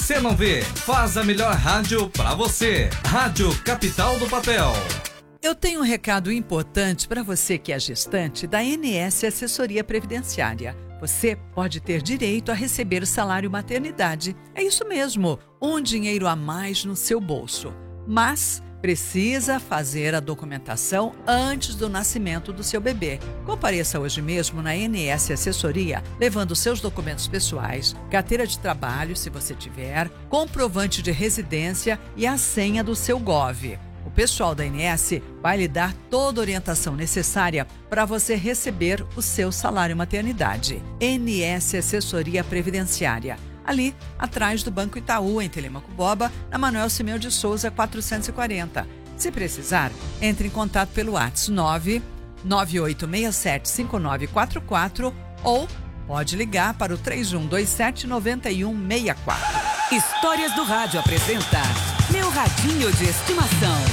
você não vê, faz a melhor rádio pra você. Rádio Capital do Papel. Eu tenho um recado importante para você que é gestante da NS Assessoria Previdenciária. Você pode ter direito a receber o salário maternidade. É isso mesmo, um dinheiro a mais no seu bolso. Mas precisa fazer a documentação antes do nascimento do seu bebê. Compareça hoje mesmo na NS Assessoria, levando seus documentos pessoais, carteira de trabalho, se você tiver, comprovante de residência e a senha do seu GOV. O pessoal da ANS vai lhe dar toda a orientação necessária para você receber o seu salário maternidade. ANS Assessoria Previdenciária, ali atrás do Banco Itaú, em Telemaco Borba, na Manuel Simeu de Souza 440. Se precisar, entre em contato pelo WhatsApp 998675944 ou pode ligar para o 3127-9164. Histórias do Rádio apresenta Meu Radinho de Estimação.